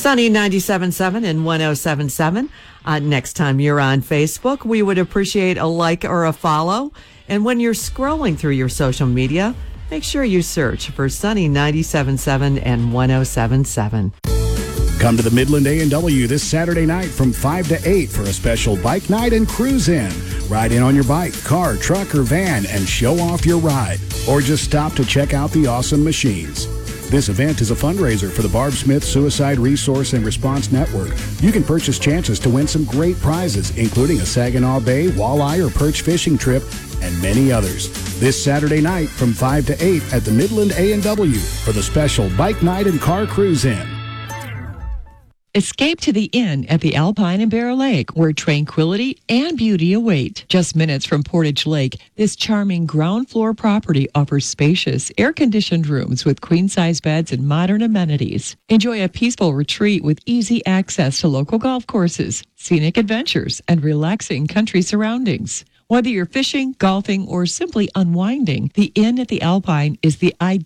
Sunny 97.7 and 107.7. Next time you're on Facebook, we would appreciate a like or a follow. And when you're scrolling through your social media, make sure you search for Sunny 97.7 and 107.7. Come to the Midland A&W this Saturday night from 5 to 8 for a special bike night and cruise in. Ride in on your bike, car, truck, or van and show off your ride. Or just stop to check out the awesome machines. This event is a fundraiser for the Barb Smith Suicide Resource and Response Network. You can purchase chances to win some great prizes, including a Saginaw Bay, walleye, or perch fishing trip, and many others. This Saturday night from 5 to 8 at the Midland A&W for the special bike night and car cruise in. Escape to the inn at the Alpine and Bear Lake, where tranquility and beauty await. Just minutes from Portage Lake, this charming ground floor property offers spacious, air-conditioned rooms with queen-size beds and modern amenities. Enjoy a peaceful retreat with easy access to local golf courses, scenic adventures, and relaxing country surroundings. Whether you're fishing, golfing, or simply unwinding, the Inn at the Alpine is the ideal